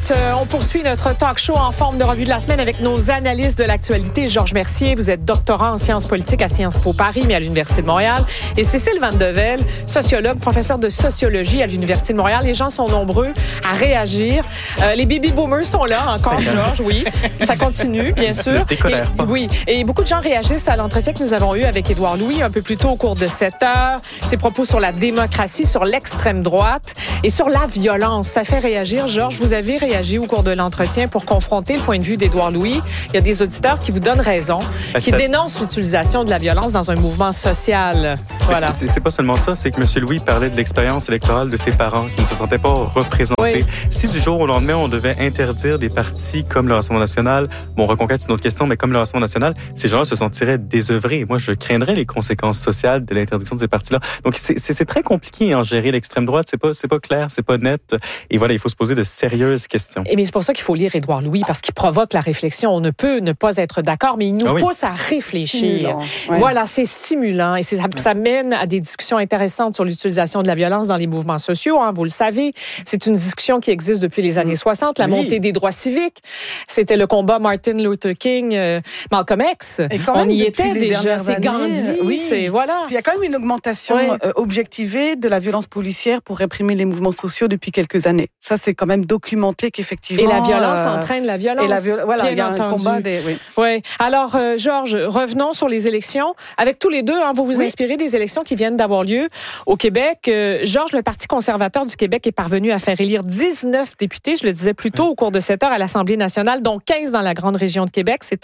suite, on poursuit notre talk show en forme de revue de la semaine avec nos analystes de l'actualité. Georges Mercier, vous êtes doctorant en sciences politiques à Sciences Po Paris, mais à l'Université de Montréal. Et Cécile Vandevel, sociologue, professeure de sociologie à l'Université de Montréal. Les gens sont nombreux à réagir. Les baby boomers sont là encore, Georges, oui. Ça continue, bien sûr. Ne décolère pas. Oui, et beaucoup de gens réagissent à l'entretien que nous avons eu avec Édouard Louis un peu plus tôt au cours de cette heure. Ses propos sur la démocratie, sur l'extrême droite et sur la violence. Ça fait réagir. Georges, vous avez réagi au cours de l'entretien pour confronter le point de vue d'Édouard Louis. Il y a des auditeurs qui vous donnent raison, qui dénoncent l'utilisation de la violence dans un mouvement social. Voilà. C'est pas seulement ça, c'est que M. Louis parlait de l'expérience électorale de ses parents qui ne se sentaient pas représentés. Oui. Si du jour au lendemain, on devait interdire des partis comme le Rassemblement national, bon, Reconquête, c'est une autre question, mais comme le Rassemblement national, ces gens-là se sentiraient désœuvrés. Moi, je craindrais les conséquences sociales de l'interdiction de ces partis-là. Donc, c'est très compliqué en gérer l'extrême droite. C'est pas clair, c'est pas net. Et voilà, il faut se poser de sérieuses questions. Et mais c'est pour ça qu'il faut lire Édouard Louis, parce qu'il provoque la réflexion. On ne peut ne pas être d'accord, mais il nous pousse à réfléchir. Ouais. Voilà, c'est stimulant et ça mène à des discussions intéressantes sur l'utilisation de la violence dans les mouvements sociaux. Hein, vous le savez, c'est une discussion qui existe depuis les années 60, la montée des droits civiques. C'était le combat Martin Luther King, Malcolm X. On y était déjà. C'est Gandhi. Oui. C'est, voilà. Puis il y a quand même une augmentation objectivée de la violence policière pour réprimer les mouvements sociaux depuis quelques années. Ça, c'est quand même documenté qu'effectivement... Et la violence entraîne la violence. Voilà, il y a un combat Oui. Alors, Georges, revenons sur les élections. Avec tous les deux, hein, vous vous inspirez des élections qui viennent d'avoir lieu au Québec. Georges, le Parti conservateur du Québec est parvenu à faire élire 19 députés, je le disais plus tôt, au cours de cette heure à l'Assemblée nationale, dont 15 dans la grande région de Québec. C'est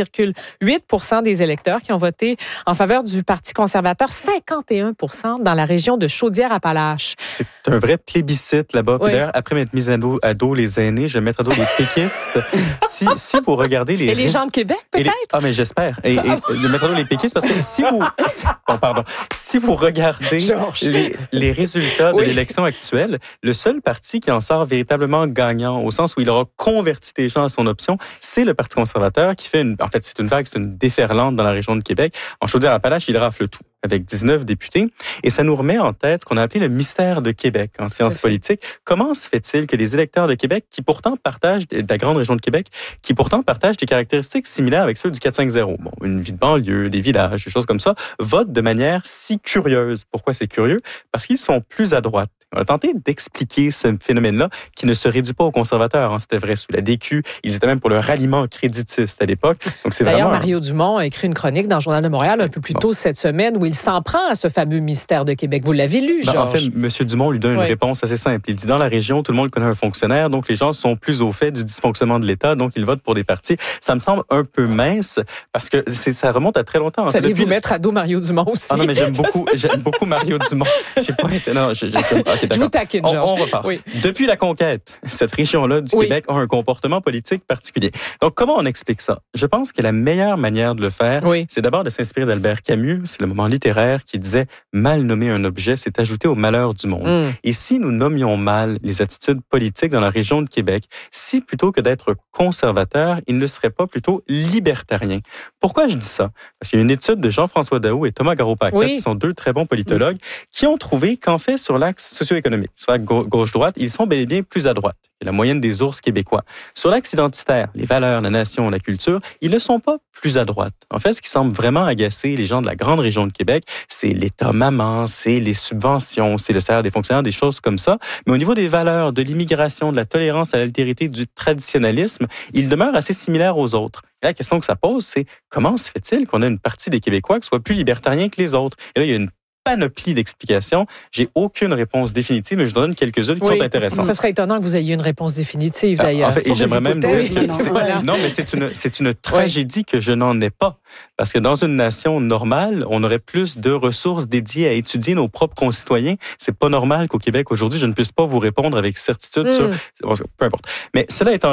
35,8% des électeurs qui ont voté en faveur du Parti conservateur, 51% dans la région de Chaudière-Appalaches. C'est un vrai plébiscite là-bas. Oui. D'ailleurs, après m'être mis à dos les aînés, je vais mettre à dos les péquistes. si vous regardez les... Et les gens de Québec, peut-être? Ah, mais j'espère. Et de mettre à dos les péquistes, parce que si vous regardez les résultats de l'élection actuelle, le seul parti qui en sort véritablement gagnant, au sens où il aura converti des gens à son option, c'est le Parti conservateur qui fait c'est une déferlante dans la région de Québec. En Chaudière-Appalaches, il rafle tout, avec 19 députés. Et ça nous remet en tête ce qu'on a appelé le mystère de Québec en sciences politiques. Comment se fait-il que les électeurs de Québec, qui pourtant partagent, de la grande région de Québec, qui pourtant partagent des caractéristiques similaires avec ceux du 450, bon, une vie de banlieue, des villages, des choses comme ça, votent de manière si curieuse. Pourquoi c'est curieux? Parce qu'ils sont plus à droite. On a tenté d'expliquer ce phénomène-là qui ne se réduit pas aux conservateurs. Hein. C'était vrai sous la DQ. Ils étaient même pour le ralliement créditiste à l'époque. Donc, c'est D'ailleurs, vraiment... Mario Dumont a écrit une chronique dans le Journal de Montréal un peu plus tôt cette semaine où il s'en prend à ce fameux mystère de Québec. Vous l'avez lu, Georges? En fait, M. Dumont lui donne une réponse assez simple. Il dit, dans la région, tout le monde connaît un fonctionnaire, donc les gens sont plus au fait du dysfonctionnement de l'État, donc ils votent pour des partis. Ça me semble un peu mince parce que ça remonte à très longtemps. Vous allez vous mettre à dos Mario Dumont aussi? Ah non, mais j'aime beaucoup Mario Dumont. Je vous taquine, Georges. On repart. Oui. Depuis la conquête, cette région-là du Québec a un comportement politique particulier. Donc, comment on explique ça? Je pense que la meilleure manière de le faire, c'est d'abord de s'inspirer d'Albert Camus. C'est le moment littéraire qui disait « Mal nommer un objet, c'est ajouter au malheur du monde ». Et si nous nommions mal les attitudes politiques dans la région de Québec, si plutôt que d'être conservateur, ils ne seraient pas plutôt libertariens. Pourquoi je dis ça? Parce qu'il y a une étude de Jean-François Daou et Thomas Garot-Paquette, qui sont deux très bons politologues, qui ont trouvé qu'en fait, sur l'axe socio-économique, sur l'axe gauche-droite, ils sont bel et bien plus à droite que la moyenne des ours québécois. Sur l'axe identitaire, les valeurs, la nation, la culture, ils ne sont pas plus à droite. En fait, ce qui semble vraiment agacer les gens de la grande région de Québec, c'est l'État maman, c'est les subventions, c'est le salaire des fonctionnaires, des choses comme ça. Mais au niveau des valeurs, de l'immigration, de la tolérance à l'altérité, du traditionnalisme, ils demeurent assez similaires aux autres. Et la question que ça pose, c'est comment se fait-il qu'on a une partie des Québécois qui soit plus libertarien que les autres? Et là, il y a une panoplie d'explications. J'ai aucune réponse définitive, mais je donne quelques-unes qui sont intéressantes. Ce serait étonnant que vous ayez une réponse définitive, d'ailleurs. En fait, et j'aimerais même dire... Non, mais c'est une tragédie que je n'en ai pas. Parce que dans une nation normale, on aurait plus de ressources dédiées à étudier nos propres concitoyens. C'est pas normal qu'au Québec, aujourd'hui, je ne puisse pas vous répondre avec certitude sur... Peu importe. Mais cela étant dit,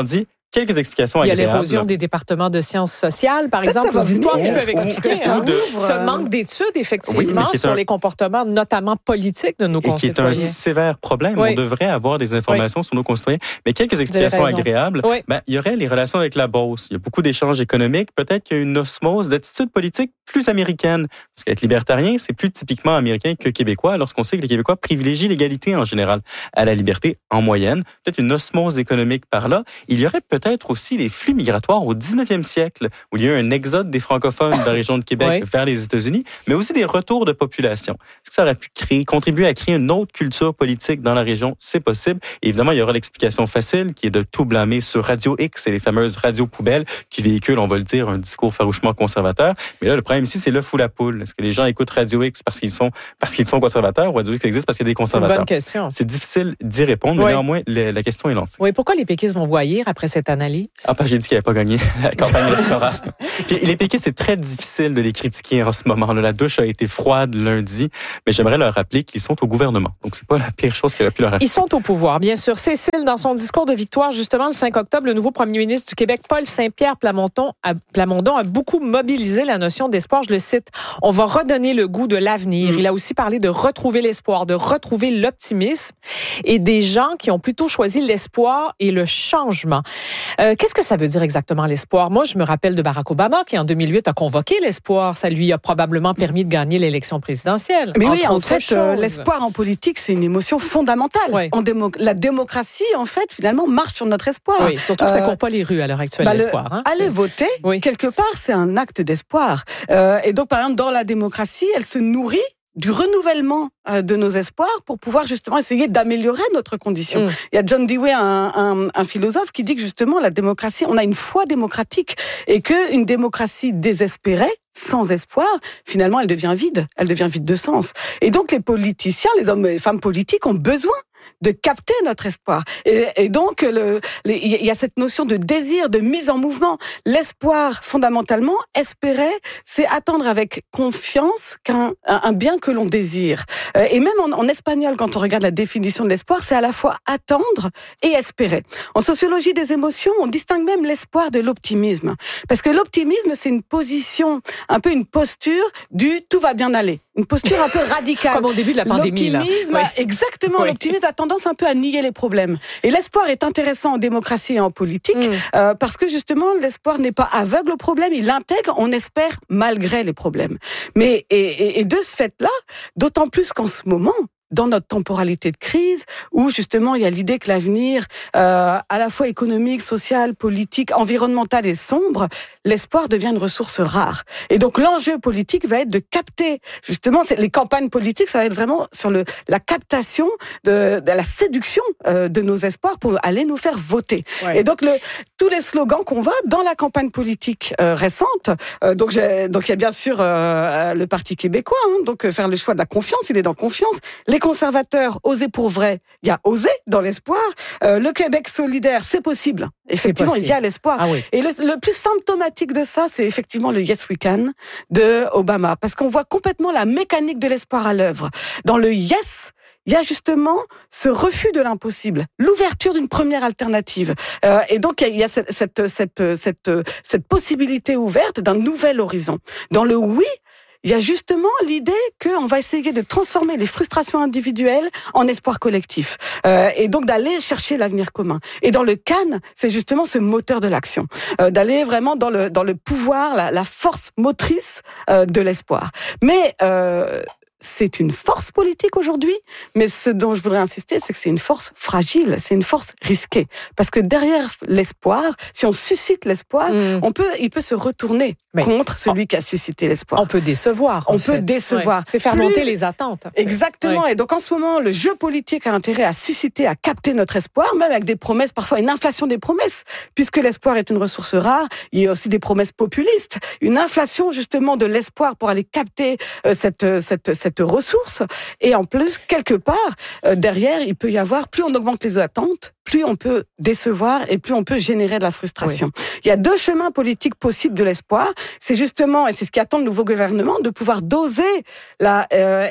quelques explications agréables. Il y a l'érosion des départements de sciences sociales, par exemple, ou d'histoire qui peuvent expliquer ce manque d'études, effectivement, sur les comportements, notamment politiques de nos concitoyens. Et qui est un sévère problème. On devrait avoir des informations sur nos concitoyens. Mais quelques explications agréables. Il y aurait les relations avec la Beauce. Il y a beaucoup d'échanges économiques. Peut-être qu'il y a une osmose d'attitude politique plus américaine. Parce qu'être libertarien, c'est plus typiquement américain que québécois, lorsqu'on sait que les Québécois privilégient l'égalité en général à la liberté en moyenne. Peut-être une osmose économique par là. Il y aurait peut-être aussi les flux migratoires au 19e siècle, où il y a eu un exode des francophones de la région de Québec vers les États-Unis, mais aussi des retours de population. Est-ce que ça aurait pu contribuer à créer une autre culture politique dans la région? C'est possible. Et évidemment, il y aura l'explication facile qui est de tout blâmer sur Radio X et les fameuses radios poubelles qui véhiculent, on va le dire, un discours farouchement conservateur. Mais là, le problème ici, c'est l'œuf ou la poule. Est-ce que les gens écoutent Radio X parce qu'ils sont conservateurs ou Radio X existe parce qu'il y a des conservateurs? Bonne question. C'est difficile d'y répondre, mais néanmoins, la question est lancée. Oui, pourquoi les péquistes vont voyer après cette analyse? J'ai dit qu'il n'avait pas gagné la campagne électorale. Puis les péquistes, c'est très difficile de les critiquer en ce moment. La douche a été froide lundi, mais j'aimerais leur rappeler qu'ils sont au gouvernement. Donc, c'est pas la pire chose qu'elle a pu leur arriver. Ils sont au pouvoir, bien sûr. Cécile, dans son discours de victoire, justement, le 5 octobre, le nouveau premier ministre du Québec, Paul Saint-Pierre Plamondon, a beaucoup mobilisé la notion d'espoir. Je le cite, « On va redonner le goût de l'avenir ». Il a aussi parlé de retrouver l'espoir, de retrouver l'optimisme et des gens qui ont plutôt choisi l'espoir et le changement. Qu'est-ce que ça veut dire exactement l'espoir? Moi, je me rappelle de Barack Obama qui, en 2008, a convoqué l'espoir. Ça lui a probablement permis de gagner l'élection présidentielle. Mais oui, en fait, l'espoir en politique, c'est une émotion fondamentale. Oui. La démocratie, en fait, finalement, marche sur notre espoir. Oui, surtout que ça ne court pas les rues à l'heure actuelle, l'espoir. Aller voter, quelque part, c'est un acte d'espoir. Et donc, par exemple, dans la démocratie, elle se nourrit du renouvellement de nos espoirs pour pouvoir justement essayer d'améliorer notre condition. Il y a John Dewey, un philosophe, qui dit que justement la démocratie, on a une foi démocratique et qu'une démocratie désespérée, sans espoir, finalement, elle devient vide de sens. Et donc les politiciens, les hommes et femmes politiques ont besoin de capter notre espoir. Et donc, il y a cette notion de désir, de mise en mouvement. L'espoir, fondamentalement, espérer, c'est attendre avec confiance un bien que l'on désire. Et même en espagnol, quand on regarde la définition de l'espoir, c'est à la fois attendre et espérer. En sociologie des émotions, on distingue même l'espoir de l'optimisme. Parce que l'optimisme, c'est une position, un peu une posture du « tout va bien aller ». Une posture un peu radicale. Comme au début de la pandémie. L'optimisme, exactement. L'optimisme a tendance un peu à nier les problèmes. Et l'espoir est intéressant en démocratie et en politique parce que justement, l'espoir n'est pas aveugle aux problèmes. Il l'intègre, on espère, malgré les problèmes. Mais et de ce fait-là, d'autant plus qu'en ce moment, dans notre temporalité de crise, où justement il y a l'idée que l'avenir, à la fois économique, social, politique, environnemental est sombre, l'espoir devient une ressource rare. Et donc l'enjeu politique va être de capter, justement, les campagnes politiques, ça va être vraiment sur la captation de la séduction de nos espoirs pour aller nous faire voter. Ouais. Et donc tous les slogans qu'on voit dans la campagne politique récente, donc il y a bien sûr le Parti québécois, donc faire le choix de la confiance, il est dans confiance. Les conservateurs, oser pour vrai, il y a oser dans l'espoir. Le Québec solidaire, c'est possible. Effectivement, il y a l'espoir. Ah oui. Et le plus symptomatique de ça, c'est effectivement le Yes We Can de Obama. Parce qu'on voit complètement la mécanique de l'espoir à l'œuvre. Dans le Yes, il y a justement ce refus de l'impossible, l'ouverture d'une première alternative. Et donc, il y a cette possibilité ouverte d'un nouvel horizon. Dans le oui, il y a justement l'idée qu'on va essayer de transformer les frustrations individuelles en espoir collectif. Et donc d'aller chercher l'avenir commun. Et dans le Can, c'est justement ce moteur de l'action. D'aller vraiment dans le pouvoir, la force motrice de l'espoir. Mais c'est une force politique aujourd'hui, mais ce dont je voudrais insister, c'est que c'est une force fragile, c'est une force risquée. Parce que derrière l'espoir, si on suscite l'espoir, il peut se retourner contre celui qui a suscité l'espoir. On peut décevoir. On peut décevoir. Ouais. C'est faire monter les attentes. Exactement. Ouais. Et donc en ce moment, le jeu politique a intérêt à susciter, à capter notre espoir, même avec des promesses, parfois une inflation des promesses. Puisque l'espoir est une ressource rare, il y a aussi des promesses populistes. Une inflation justement de l'espoir pour aller capter cette cette ressource. Et en plus, quelque part, derrière, il peut y avoir, plus on augmente les attentes, plus on peut décevoir et plus on peut générer de la frustration. Oui. Il y a 2 chemins politiques possibles de l'espoir. C'est justement, et c'est ce qui attend le nouveau gouvernement, de pouvoir doser la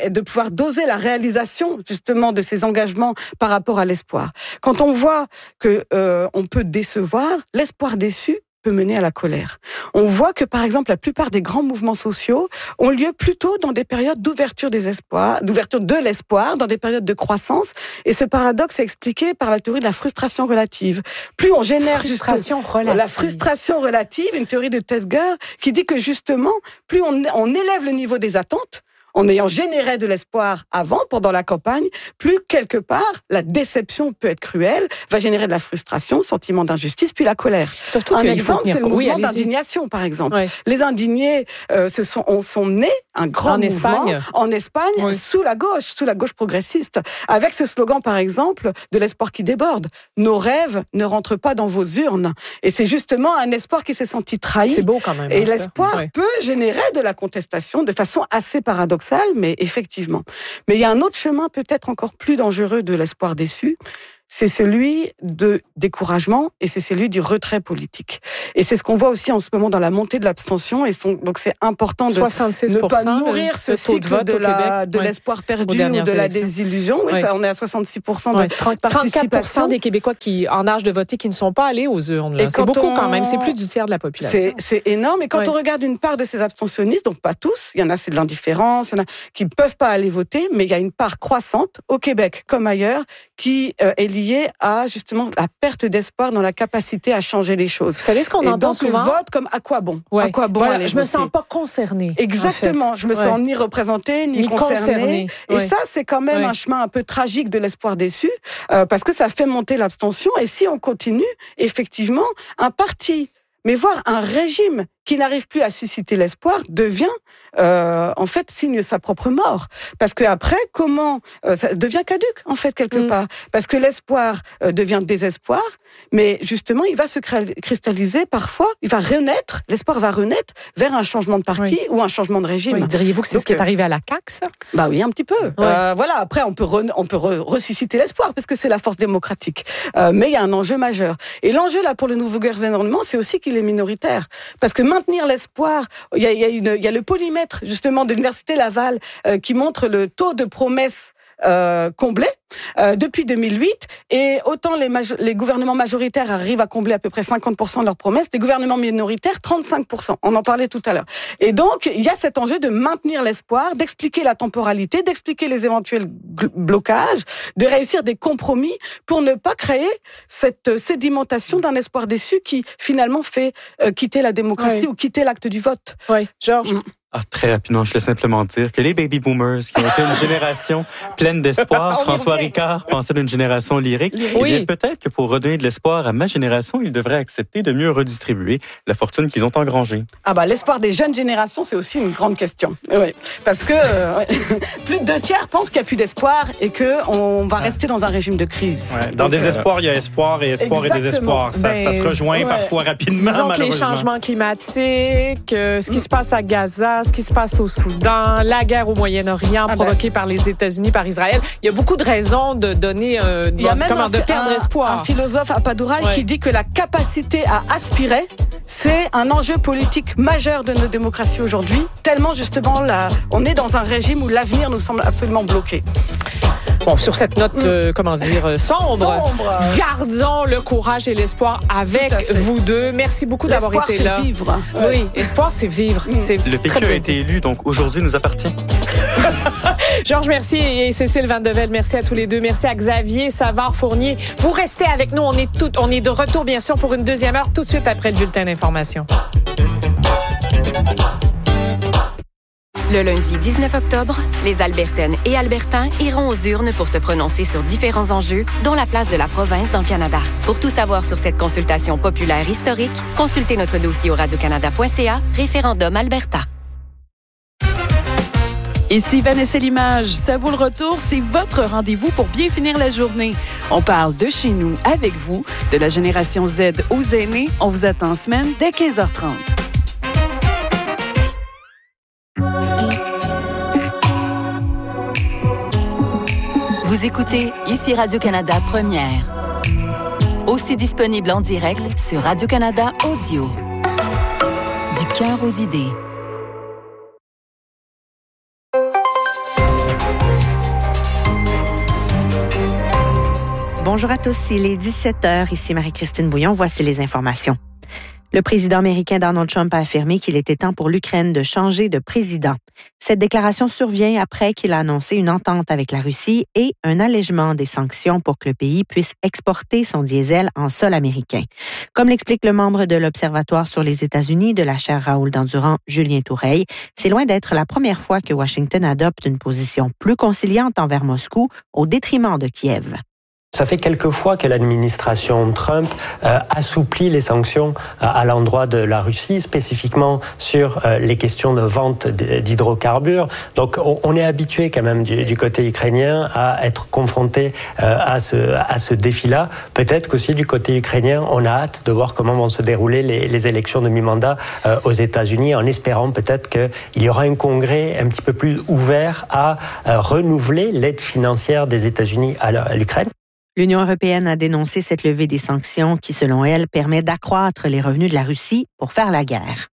réalisation justement de ces engagements par rapport à l'espoir. Quand on voit que on peut décevoir, l'espoir déçu peut mener à la colère. On voit que, par exemple, la plupart des grands mouvements sociaux ont lieu plutôt dans des périodes d'ouverture de l'espoir, dans des périodes de croissance. Et ce paradoxe est expliqué par la théorie de la frustration relative. Plus on génère la frustration relative, une théorie de Tedger qui dit que justement, plus on élève le niveau des attentes, en ayant généré de l'espoir pendant la campagne, plus quelque part, la déception peut être cruelle, va générer de la frustration, sentiment d'injustice, puis la colère. Surtout un exemple, c'est le mouvement d'indignation, par exemple. Oui. Les indignés sont nés un grand mouvement en Espagne, oui. sous la gauche progressiste, avec ce slogan, par exemple, de l'espoir qui déborde. Nos rêves ne rentrent pas dans vos urnes. Et c'est justement un espoir qui s'est senti trahi. C'est beau quand même. Et l'espoir peut générer de la contestation de façon assez paradoxale, mais effectivement. Mais il y a un autre chemin peut-être encore plus dangereux de l'espoir déçu, c'est celui de découragement et c'est celui du retrait politique. Et c'est ce qu'on voit aussi en ce moment dans la montée de l'abstention. Donc c'est important de ne pas nourrir ce cycle de l'espoir perdu ou de la désillusion. Oui, on est à 66% de participation. 34% des Québécois qui en âge de voter qui ne sont pas allés aux urnes. C'est beaucoup quand même. C'est plus du tiers de la population. C'est énorme. Et quand on regarde une part de ces abstentionnistes, donc pas tous, il y en a c'est de l'indifférence, il y en a qui peuvent pas aller voter, mais il y a une part croissante au Québec comme ailleurs qui est liée à justement la perte d'espoir dans la capacité à changer les choses. Vous savez ce qu'on entend souvent? Le vote comme à quoi bon? À quoi bon aller je me sens pas concernée. Exactement. En fait. Je me sens ni représentée, ni concernée. Et ça, c'est quand même un chemin un peu tragique de l'espoir déçu, parce que ça fait monter l'abstention. Et si on continue, effectivement, un parti, mais voire un régime qui n'arrive plus à susciter l'espoir devient en fait signe sa propre mort, parce que après ça devient caduque en fait quelque part, parce que l'espoir devient désespoir, mais justement il va se cristalliser parfois, l'espoir va renaître vers un changement de parti ou un changement de régime. Oui. Diriez-vous que c'est ce qui est arrivé à la CAQ, ça? Bah oui, un petit peu. Voilà, après on peut ressusciter l'espoir parce que c'est la force démocratique, mais il y a un enjeu majeur, et l'enjeu là pour le nouveau gouvernement, c'est aussi qu'il est minoritaire, parce que maintenir l'espoir, il y a le polymètre justement de l'Université Laval qui montre le taux de promesses comblé depuis 2008, et autant les gouvernements majoritaires arrivent à combler à peu près 50% de leurs promesses, les gouvernements minoritaires 35%. On en parlait tout à l'heure. Et donc il y a cet enjeu de maintenir l'espoir, d'expliquer la temporalité, d'expliquer les éventuels blocages, de réussir des compromis pour ne pas créer cette sédimentation d'un espoir déçu qui finalement fait quitter la démocratie ou quitter l'acte du vote. Oui, Georges. Très rapidement, je vais simplement dire que les baby boomers, qui ont été une génération pleine d'espoir, François Ricard pensait d'une génération lyrique. Oui. Et bien, peut-être que pour redonner de l'espoir à ma génération, ils devraient accepter de mieux redistribuer la fortune qu'ils ont engrangée. L'espoir des jeunes générations, c'est aussi une grande question. Oui, parce que plus de 2/3 pensent qu'il n'y a plus d'espoir et qu'on va rester dans un régime de crise. Dans désespoir, il y a espoir, et espoir et désespoir. Ça se rejoint parfois rapidement, disons que les changements climatiques, ce qui se passe à Gaza, ce qui se passe au Soudan, la guerre au Moyen-Orient provoquée par les États-Unis, par Israël. Il y a beaucoup de raisons de donner, de perdre espoir. Un philosophe, Appadurai, qui dit que la capacité à aspirer, c'est un enjeu politique majeur de nos démocraties aujourd'hui. Tellement justement, on est dans un régime où l'avenir nous semble absolument bloqué. Bon, sur cette note, sombre, gardons le courage et l'espoir avec vous deux. Merci beaucoup d'avoir été là. L'espoir, c'est vivre. Oui, espoir, c'est vivre. Le PQ a été élu, donc aujourd'hui nous appartient. Georges, merci, et Cécile Vandevelde, merci à tous les deux. Merci à Xavier Savard-Fournier. Vous restez avec nous. On est de retour, bien sûr, pour une deuxième heure, tout de suite après le bulletin d'information. Le lundi 19 octobre, les Albertaines et Albertains iront aux urnes pour se prononcer sur différents enjeux, dont la place de la province dans le Canada. Pour tout savoir sur cette consultation populaire historique, consultez notre dossier au radiocanada.ca, référendum Alberta. Ici Vanessa Limage. Ça vaut le retour, c'est votre rendez-vous pour bien finir la journée. On parle de chez nous avec vous, de la génération Z aux aînés. On vous attend en semaine dès 15h30. Vous écoutez ici Radio-Canada Première. Aussi disponible en direct sur Radio-Canada Audio. Du cœur aux idées. Bonjour à tous, il est 17h, ici Marie-Christine Bouillon, voici les informations. Le président américain Donald Trump a affirmé qu'il était temps pour l'Ukraine de changer de président. Cette déclaration survient après qu'il a annoncé une entente avec la Russie et un allègement des sanctions pour que le pays puisse exporter son diesel en sol américain. Comme l'explique le membre de l'Observatoire sur les États-Unis de la chaire Raoul d'Endurant, Julien Toureille, c'est loin d'être la première fois que Washington adopte une position plus conciliante envers Moscou au détriment de Kiev. Ça fait quelques fois que l'administration Trump assouplit les sanctions à l'endroit de la Russie, spécifiquement sur les questions de vente d'hydrocarbures. Donc on est habitué quand même du côté ukrainien à être confronté à ce défi-là. Peut-être qu'aussi du côté ukrainien, on a hâte de voir comment vont se dérouler les élections de mi-mandat aux États-Unis, en espérant peut-être qu'il y aura un congrès un petit peu plus ouvert à renouveler l'aide financière des États-Unis à l'Ukraine. L'Union européenne a dénoncé cette levée des sanctions qui, selon elle, permet d'accroître les revenus de la Russie pour faire la guerre.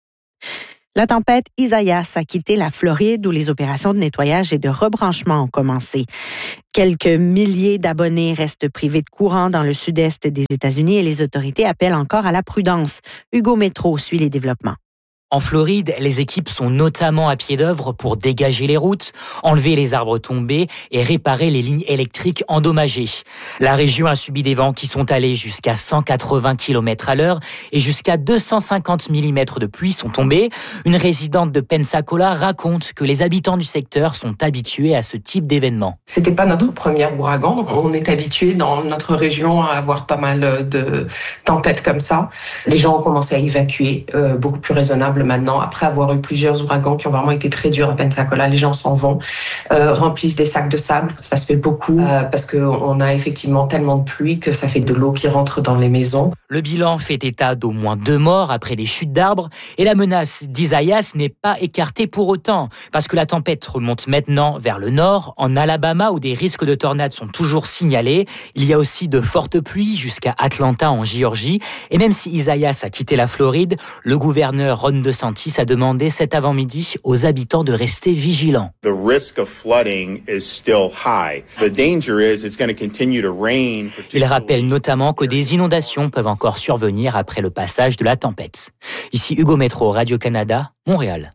La tempête Isaias a quitté la Floride où les opérations de nettoyage et de rebranchement ont commencé. Quelques milliers d'abonnés restent privés de courant dans le sud-est des États-Unis et les autorités appellent encore à la prudence. Hugo Métro suit les développements. En Floride, les équipes sont notamment à pied d'œuvre pour dégager les routes, enlever les arbres tombés et réparer les lignes électriques endommagées. La région a subi des vents qui sont allés jusqu'à 180 km/h et jusqu'à 250 mm de pluie sont tombés. Une résidente de Pensacola raconte que les habitants du secteur sont habitués à ce type d'événement. C'était pas notre premier ouragan, donc on est habitué dans notre région à avoir pas mal de tempêtes comme ça. Les gens ont commencé à évacuer beaucoup plus raisonnable maintenant, après avoir eu plusieurs ouragans qui ont vraiment été très durs à Pensacola. Les gens s'en vont, remplissent des sacs de sable. Ça se fait beaucoup parce qu'on a effectivement tellement de pluie que ça fait de l'eau qui rentre dans les maisons. Le bilan fait état d'au moins 2 morts après des chutes d'arbres et la menace d'Isaias n'est pas écartée pour autant parce que la tempête remonte maintenant vers le nord, en Alabama où des risques de tornades sont toujours signalés. Il y a aussi de fortes pluies jusqu'à Atlanta en Géorgie et même si Isaias a quitté la Floride, le gouverneur Ron DeSantis a demandé cet avant-midi aux habitants de rester vigilants. The risk of flooding is still high. The danger is it's going to continue to rain. Il rappelle notamment que des inondations peuvent encore survenir après le passage de la tempête. Ici Hugo Métro, Radio-Canada, Montréal.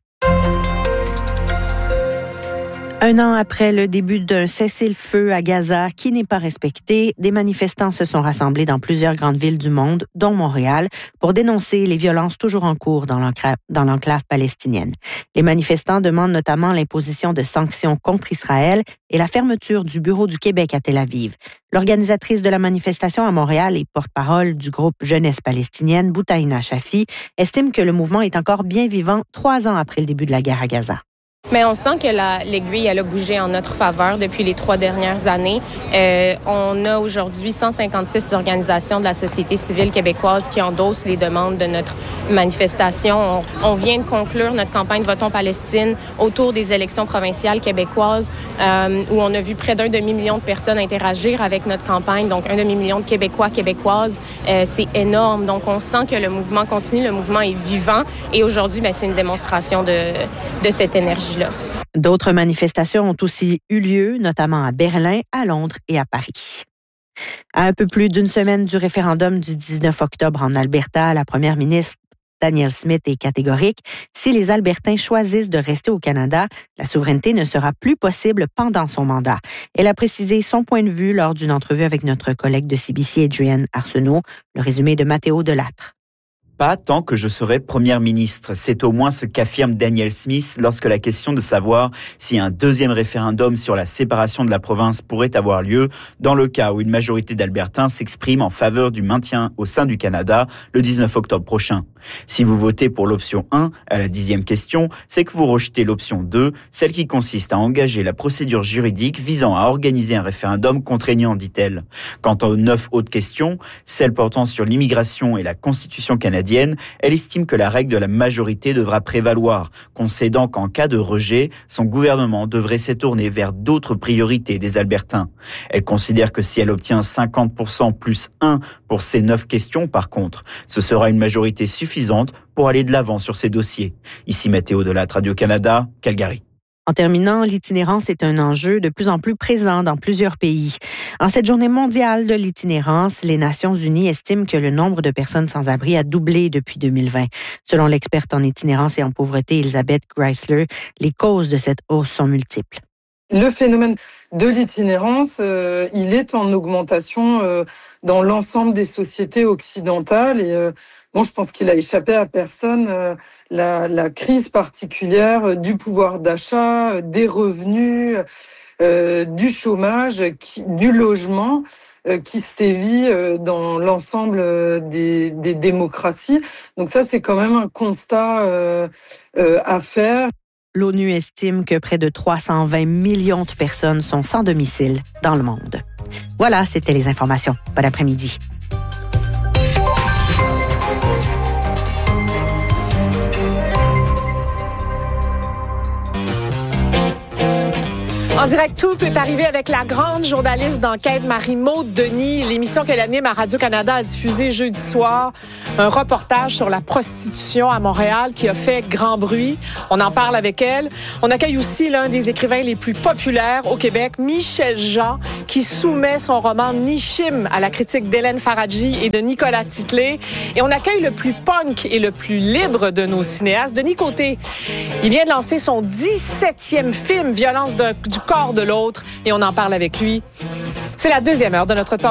1 an après le début d'un cessez-le-feu à Gaza qui n'est pas respecté, des manifestants se sont rassemblés dans plusieurs grandes villes du monde, dont Montréal, pour dénoncer les violences toujours en cours dans l'enclave palestinienne. Les manifestants demandent notamment l'imposition de sanctions contre Israël et la fermeture du bureau du Québec à Tel Aviv. L'organisatrice de la manifestation à Montréal et porte-parole du groupe Jeunesse palestinienne, Boutaïna Chafi, estime que le mouvement est encore bien vivant 3 ans après le début de la guerre à Gaza. Mais on sent que l'aiguille elle a bougé en notre faveur depuis les 3 dernières années. On a aujourd'hui 156 organisations de la société civile québécoise qui endossent les demandes de notre manifestation. On vient de conclure notre campagne Votons Palestine autour des élections provinciales québécoises où on a vu près d'1 demi-million de personnes interagir avec notre campagne. Donc 1 demi-million de Québécois, Québécoises. C'est énorme. Donc on sent que le mouvement continue, le mouvement est vivant et aujourd'hui, c'est une démonstration de cette énergie. D'autres manifestations ont aussi eu lieu, notamment à Berlin, à Londres et à Paris. À un peu plus d'une semaine du référendum du 19 octobre en Alberta, la première ministre Danielle Smith est catégorique. Si les Albertains choisissent de rester au Canada, la souveraineté ne sera plus possible pendant son mandat. Elle a précisé son point de vue lors d'une entrevue avec notre collègue de CBC, Adrienne Arsenault. Le résumé de Mathéo Delattre. Pas tant que je serai première ministre. C'est au moins ce qu'affirme Danielle Smith lorsque la question de savoir si un deuxième référendum sur la séparation de la province pourrait avoir lieu dans le cas où une majorité d'Albertains s'exprime en faveur du maintien au sein du Canada le 19 octobre prochain. Si vous votez pour l'option 1 à la 10e question, c'est que vous rejetez l'option 2, celle qui consiste à engager la procédure juridique visant à organiser un référendum contraignant, dit-elle. Quant aux 9 autres questions, celles portant sur l'immigration et la Constitution canadienne, canadienne, elle estime que la règle de la majorité devra prévaloir, concédant qu'en cas de rejet, son gouvernement devrait se tourner vers d'autres priorités des Albertains. Elle considère que si elle obtient 50% plus 1 pour ces 9 questions, par contre, ce sera une majorité suffisante pour aller de l'avant sur ces dossiers. Ici Mathéo Delatte, Radio-Canada, Calgary. En terminant, l'itinérance est un enjeu de plus en plus présent dans plusieurs pays. En cette journée mondiale de l'itinérance, les Nations unies estiment que le nombre de personnes sans abri a doublé depuis 2020. Selon l'experte en itinérance et en pauvreté, Elisabeth Greisler, les causes de cette hausse sont multiples. Le phénomène de l'itinérance, il est en augmentation dans l'ensemble des sociétés occidentales et je pense qu'il a échappé à personne la crise particulière du pouvoir d'achat, des revenus, du chômage, du logement qui sévit dans l'ensemble des démocraties. Donc ça, c'est quand même un constat à faire. L'ONU estime que près de 320 millions de personnes sont sans domicile dans le monde. Voilà, c'était les informations. Bon après-midi. En direct, tout peut arriver avec la grande journaliste d'enquête Marie-Maude Denis. L'émission qu'elle anime à Radio-Canada a diffusé jeudi soir un reportage sur la prostitution à Montréal qui a fait grand bruit. On en parle avec elle. On accueille aussi l'un des écrivains les plus populaires au Québec, Michel Jean, qui soumet son roman Nishim à la critique d'Hélène Faradji et de Nicolas Titley. Et on accueille le plus punk et le plus libre de nos cinéastes, Denis Côté. Il vient de lancer son 17e film, Violence du corps de l'autre, et on en parle avec lui. C'est la deuxième heure de notre temps.